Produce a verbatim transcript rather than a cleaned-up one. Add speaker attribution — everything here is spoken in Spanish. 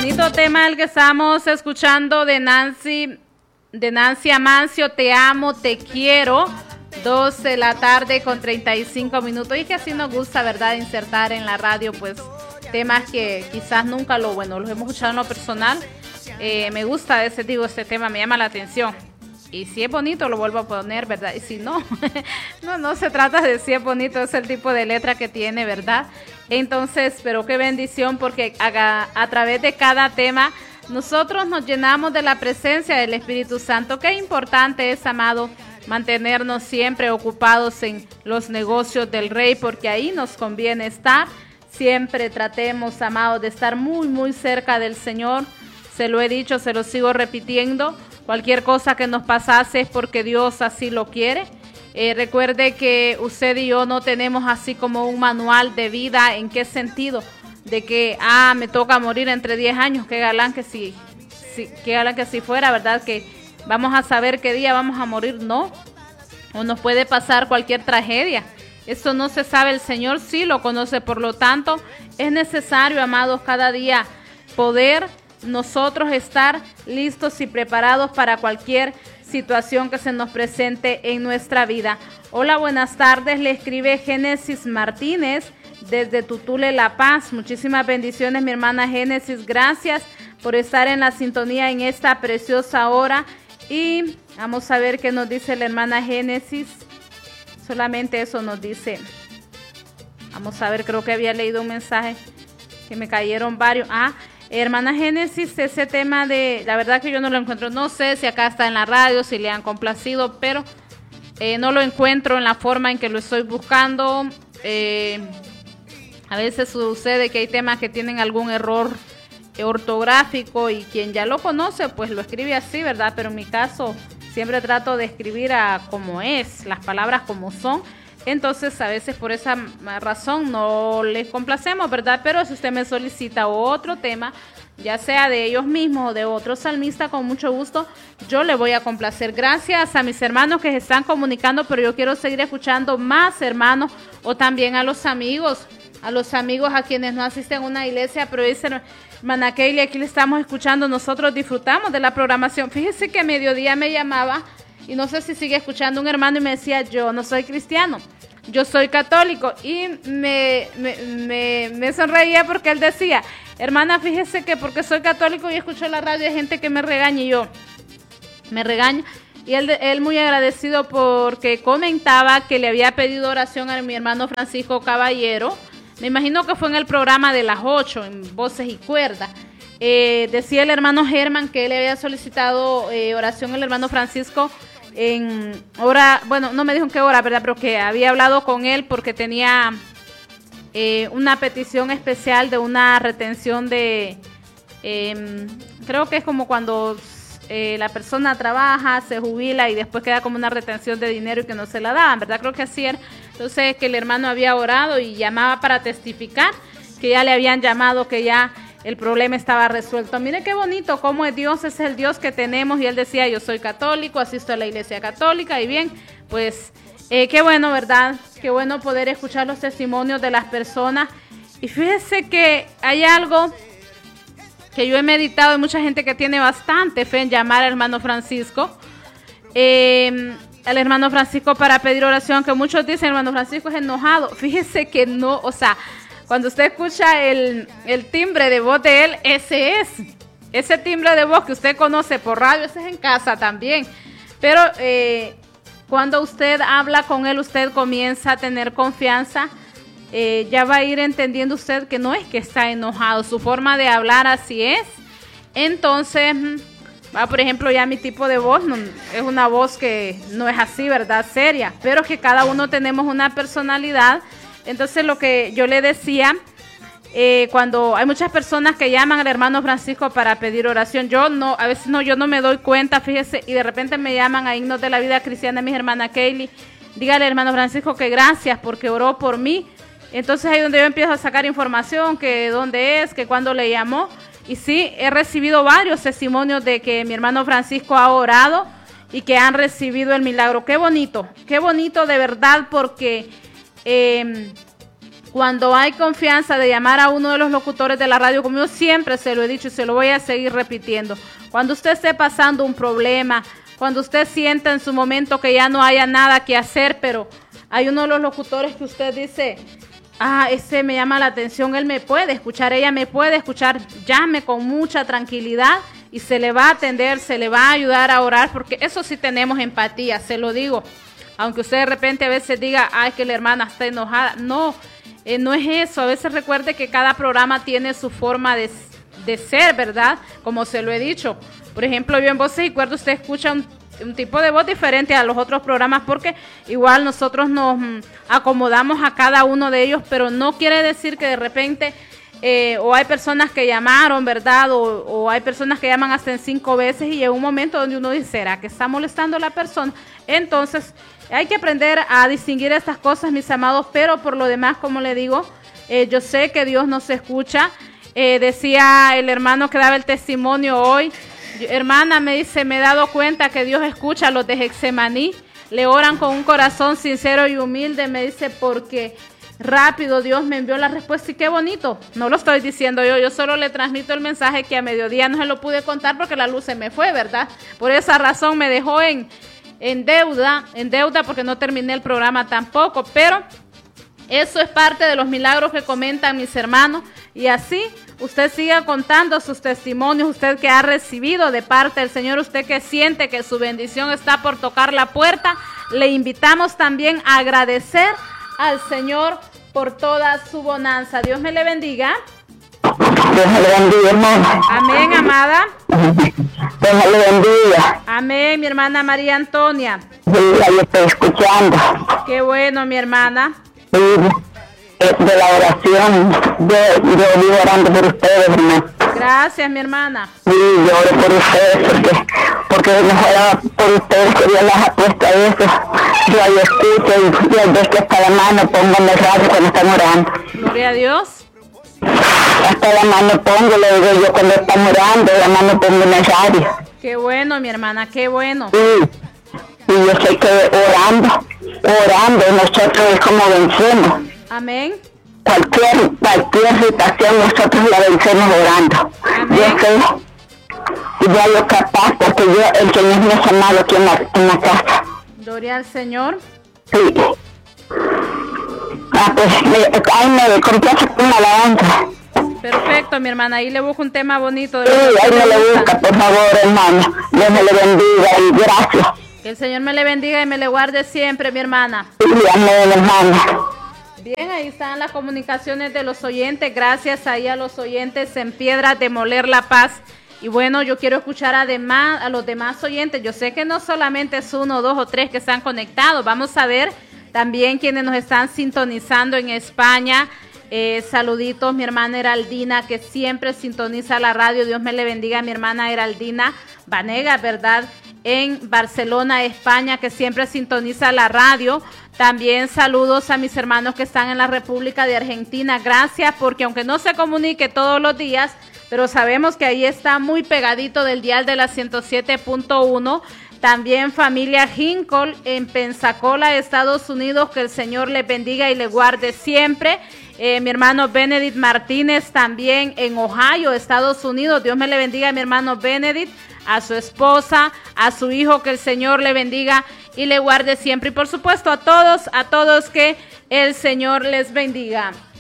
Speaker 1: Bonito tema el que estamos escuchando de Nancy, de Nancy Amancio, Te amo, te quiero. dos de la tarde con treinta y cinco minutos. Y que así nos gusta, ¿verdad? Insertar en la radio, pues, temas que quizás nunca lo, bueno, los hemos escuchado en lo personal. Eh, me gusta ese, digo, este tema, me llama la atención. Y si es bonito, lo vuelvo a poner, ¿verdad? Y si no, no, no se trata de si es bonito, es el tipo de letra que tiene, ¿verdad? Entonces, pero qué bendición, porque a, a través de cada tema, nosotros nos llenamos de la presencia del Espíritu Santo. Qué importante es, amado, mantenernos siempre ocupados en los negocios del Rey, porque ahí nos conviene estar. Siempre tratemos, amados, de estar muy, muy cerca del Señor. Se lo he dicho, se lo sigo repitiendo. Cualquier cosa que nos pasase es porque Dios así lo quiere. Eh, recuerde que usted y yo no tenemos así como un manual de vida. ¿En qué sentido? De que, ah, me toca morir entre diez años. Qué galán que si, si, qué galán que si fuera, ¿verdad? Que vamos a saber qué día vamos a morir. No. O nos puede pasar cualquier tragedia. Eso no se sabe. El Señor sí lo conoce. Por lo tanto, es necesario, amados, cada día poder nosotros estar listos y preparados para cualquier situación que se nos presente en nuestra vida. Hola, buenas tardes, le escribe Génesis Martínez desde Tutule, La Paz. Muchísimas bendiciones, mi hermana Génesis, gracias por estar en la sintonía en esta preciosa hora. Y vamos a ver qué nos dice la hermana Génesis. Solamente eso nos dice. Vamos a ver, creo que había leído un mensaje que me cayeron varios. Ah, hermana Génesis, ese tema de, la verdad que yo no lo encuentro, no sé si acá está en la radio, si le han complacido, pero eh, no lo encuentro en la forma en que lo estoy buscando. Eh, a veces sucede que hay temas que tienen algún error ortográfico y quien ya lo conoce, pues lo escribe así, ¿verdad? Pero en mi caso siempre trato de escribir a como es, las palabras como son. Entonces, a veces por esa razón no les complacemos, ¿verdad? Pero si usted me solicita otro tema, ya sea de ellos mismos o de otro salmista, con mucho gusto, yo le voy a complacer. Gracias a mis hermanos que se están comunicando, pero yo quiero seguir escuchando más hermanos, o también a los amigos, a los amigos a quienes no asisten a una iglesia, pero dicen, hermana Keili, aquí le estamos escuchando, nosotros disfrutamos de la programación. Fíjese que a mediodía me llamaba, y no sé si sigue escuchando, un hermano y me decía, yo no soy cristiano, yo soy católico, y me, me, me, me sonreía porque él decía, hermana, fíjese que porque soy católico y escucho la radio hay gente que me regaña, y yo me regaña, y él, él muy agradecido porque comentaba que le había pedido oración a mi hermano Francisco Caballero. Me imagino que fue en el programa de las ocho, en Voces y Cuerdas. Eh, decía el hermano Germán que él le había solicitado eh, oración al hermano Francisco en hora, bueno, no me dijo en qué hora, ¿verdad? Pero que había hablado con él porque tenía eh, una petición especial de una retención de, eh, creo que es como cuando eh, la persona trabaja, se jubila y después queda como una retención de dinero y que no se la daban, ¿verdad? Creo que así era. Entonces que el hermano había orado y llamaba para testificar que ya le habían llamado, que ya el problema estaba resuelto. Mire qué bonito cómo es Dios, es el Dios que tenemos. Y él decía, yo soy católico, asisto a la iglesia católica. Y bien, pues eh, qué bueno, ¿verdad? Qué bueno poder escuchar los testimonios de las personas. Y fíjese que hay algo que yo he meditado, hay mucha gente que tiene bastante fe en llamar al hermano Francisco. Eh, al hermano Francisco para pedir oración, que muchos dicen, hermano Francisco es enojado. Fíjese que no, o sea, cuando usted escucha el, el timbre de voz de él, ese es, ese timbre de voz que usted conoce por radio, ese es en casa también. Pero eh, cuando usted habla con él, usted comienza a tener confianza, eh, ya va a ir entendiendo usted que no es que está enojado, su forma de hablar así es. Entonces, va, por ejemplo, ya mi tipo de voz no, es una voz que no es así, ¿verdad? Seria, pero que cada uno tenemos una personalidad. Entonces lo que yo le decía, eh, cuando hay muchas personas que llaman al hermano Francisco para pedir oración, yo no, a veces no, yo no me doy cuenta, fíjese, y de repente me llaman a Himnos de la Vida Cristiana, mis hermanas Keili, dígale hermano Francisco que gracias porque oró por mí. Entonces ahí donde yo empiezo a sacar información, que dónde es, que cuándo le llamó, y sí, he recibido varios testimonios de que mi hermano Francisco ha orado y que han recibido el milagro. Qué bonito, qué bonito de verdad, porque Eh, cuando hay confianza de llamar a uno de los locutores de la radio, como yo siempre se lo he dicho y se lo voy a seguir repitiendo, cuando usted esté pasando un problema, cuando usted sienta en su momento que ya no haya nada que hacer, pero hay uno de los locutores que usted dice, ah, ese me llama la atención, él me puede escuchar, ella me puede escuchar, llame con mucha tranquilidad y se le va a atender, se le va a ayudar a orar, porque eso sí tenemos empatía, se lo digo. Aunque usted de repente a veces diga, ay, que la hermana está enojada, no, Eh, no es eso. A veces recuerde que cada programa tiene su forma de, de ser, ¿verdad? Como se lo he dicho. Por ejemplo, yo en Voces y Cuerdos usted escucha un, un tipo de voz diferente a los otros programas porque igual nosotros nos mm, acomodamos a cada uno de ellos, pero no quiere decir que de repente eh, o hay personas que llamaron, ¿verdad? O, o hay personas que llaman hasta en cinco veces y llega un momento donde uno dice, ¿será que está molestando a la persona? Entonces, hay que aprender a distinguir estas cosas, mis amados, pero por lo demás, como le digo, eh, yo sé que Dios nos escucha. Eh, decía el hermano que daba el testimonio hoy, hermana, me dice, me he dado cuenta que Dios escucha a los de Getsemaní, le oran con un corazón sincero y humilde, me dice, porque rápido Dios me envió la respuesta y qué bonito. No lo estoy diciendo yo, yo solo le transmito el mensaje que a mediodía no se lo pude contar porque la luz se me fue, ¿verdad? Por esa razón me dejó en... en deuda, en deuda porque no terminé el programa tampoco, pero eso es parte de los milagros que comentan mis hermanos y así usted siga contando sus testimonios, usted que ha recibido de parte del Señor, usted que siente que su bendición está por tocar la puerta, le invitamos también a agradecer al Señor por toda su bonanza. Dios me le bendiga.
Speaker 2: Dios me le bendiga, hermano.
Speaker 1: Amén, amada.
Speaker 2: Dios me le bendiga.
Speaker 1: Amén, mi hermana María Antonia.
Speaker 2: Sí, ahí estoy escuchando.
Speaker 1: Qué bueno, mi hermana.
Speaker 2: Sí, de la oración, yo, yo vivo orando por ustedes, hermano.
Speaker 1: Gracias, mi hermana.
Speaker 2: Sí, yo oro por ustedes porque, porque no fuera por ustedes que Dios las ha puesto a eso. Yo ahí escucho y, y al ver que hasta la mano pongo en el radio cuando están orando.
Speaker 1: Gloria a Dios.
Speaker 2: Hasta la mano pongo, le digo yo cuando están orando, la mano pongo en el radio.
Speaker 1: Qué bueno, mi hermana, qué bueno.
Speaker 2: Sí, y yo sé que orando, orando, nosotros es como vencemos.
Speaker 1: Amén.
Speaker 2: Cualquier, cualquier situación nosotros la vencemos orando.
Speaker 1: Amén.
Speaker 2: Yo sé, yo lo capaz porque yo, el Señor me ha llamado aquí en la, en la casa.
Speaker 1: Gloria al Señor.
Speaker 2: Sí. Ah, pues, me, ahí me complace con una alabanza.
Speaker 1: Perfecto, mi hermana, ahí le busco un tema bonito. De
Speaker 2: Sí, ahí me lo busca, por favor, hermano. Dios me le bendiga y gracias.
Speaker 1: Que el Señor me le bendiga y me le guarde siempre, mi hermana.
Speaker 2: Sí, amén, hermano.
Speaker 1: Bien, ahí están las comunicaciones de los oyentes. Gracias ahí a los oyentes en Piedras de Moler La Paz. Y bueno, yo quiero escuchar además a los demás oyentes. Yo sé que no solamente es uno, dos o tres que están conectados. Vamos a ver también quienes nos están sintonizando en España. Eh, saluditos, mi hermana Heraldina, que siempre sintoniza la radio. Dios me le bendiga a mi hermana Heraldina Vanega, ¿verdad? En Barcelona, España, que siempre sintoniza la radio. También saludos a mis hermanos que están en la República de Argentina. Gracias, porque aunque no se comunique todos los días, pero sabemos que ahí está muy pegadito del dial de la ciento siete punto uno. También familia Hincol en Pensacola, Estados Unidos, que el Señor le bendiga y le guarde siempre. Eh, mi hermano Benedict Martínez también en Ohio, Estados Unidos. Dios me le bendiga a mi hermano Benedict, a su esposa, a su hijo, que el Señor le bendiga y le guarde siempre. Y por supuesto a todos, a todos que el Señor les bendiga.